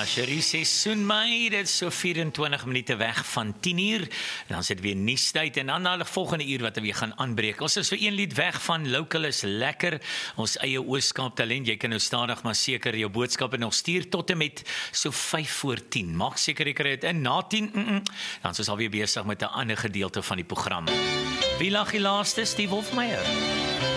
Cherie sê, soen my, dit is so 24 minute weg van 10 uur, dan sit weer nuustyd, en dan na die volgende uur wat we gaan aanbreek. Ons is so een lied weg van Local is lekker, ons eie Ooskaap talent, jy kan nou stadig maar seker jou boodskappe nog stuur tot en met so 5 voor 10, maak seker jy kry dit in, na 10, dan is ons alweer besig met 'n ander gedeelte van die program. Wie lag die laaste? Steve Hofmeyer.